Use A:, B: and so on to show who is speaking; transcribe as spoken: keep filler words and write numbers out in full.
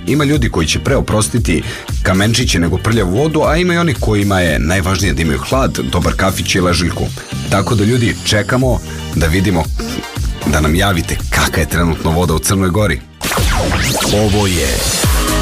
A: Ima ljudi koji će pre oprostiti kamenčiće nego prljavu vodu, a ima i oni kojima je najvažnije da imaju hlad, dobar kafić i ležaljku. Tako da ljudi, čekamo da vidimo, da nam javite kakva je trenutno voda u Crnoj Gori. Ovo je